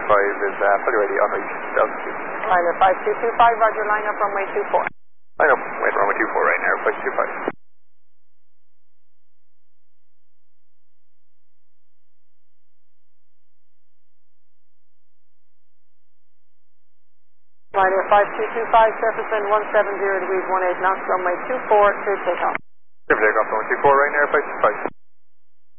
is fully ready on reach, altitude. Liner 5225, roger, line up runway 24. Line up, wait, runway 24 right now, 5225. Liner 5225, surface wind 170 degrees, 18 knots, runway 24, clear takeoff. Clear takeoff, runway 24 right now, 5225.